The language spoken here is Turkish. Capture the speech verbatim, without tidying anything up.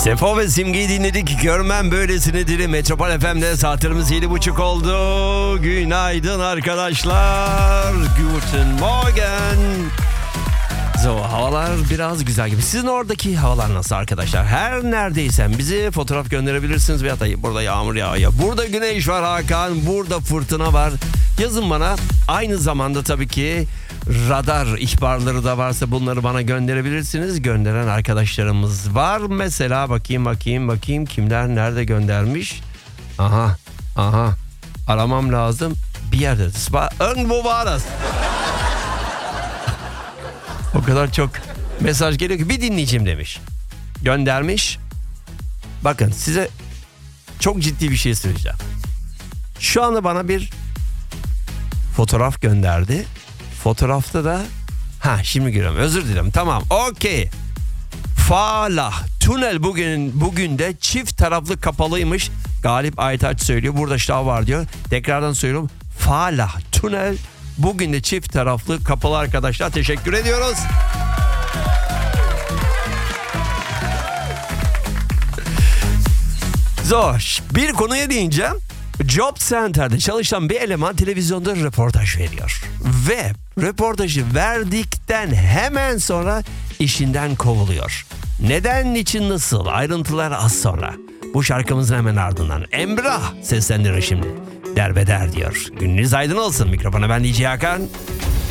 Sefo ve Simge'yi dinledik. Görmem böylesinidir. Metropol F M'de saatlerimiz yedi buçuk oldu. Günaydın arkadaşlar. Guten Morgen. So, havalar biraz güzel gibi. Sizin oradaki havalar nasıl arkadaşlar? Her neredeysen bizi fotoğraf gönderebilirsiniz. Veyahut da burada yağmur yağıyor. Burada güneş var Hakan. Burada fırtına var. Yazın bana. Aynı zamanda tabii ki radar ihbarları da varsa bunları bana gönderebilirsiniz. Gönderen arkadaşlarımız var. Mesela bakayım bakayım bakayım kimler nerede göndermiş. Aha aha aramam lazım. Bir yerde. Irgendwo war das. O kadar çok mesaj geliyor ki bir dinleyicim demiş. Göndermiş. Bakın size çok ciddi bir şey söyleyeceğim. Şu anda bana bir fotoğraf gönderdi. Fotoğrafta da ha şimdi görüyorum. Özür dilerim. Tamam. Okey. Falah. Tünel bugün bugün de çift taraflı kapalıymış. Galip Aytaç söylüyor. Burada şav var diyor. Tekrardan söylüyorum. Falah. Tünel bugün de çift taraflı kapalı arkadaşlar. Teşekkür ediyoruz. Zor. Bir konuya değineceğim. Job Center'de çalışan bir eleman televizyonda röportaj veriyor. Ve röportajı verdikten hemen sonra işinden kovuluyor. Neden, niçin, nasıl? Ayrıntılar az sonra. Bu şarkımızın hemen ardından Emrah seslendirir şimdi. Derbeder diyor. Gününüz aydın olsun. Mikrofona ben D J Hakan.